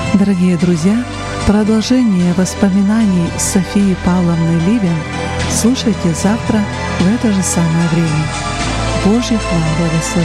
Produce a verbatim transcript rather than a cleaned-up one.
Дорогие друзья, продолжение воспоминаний Софии Павловны Ливен слушайте завтра в это же самое время. Божьих вам благословений!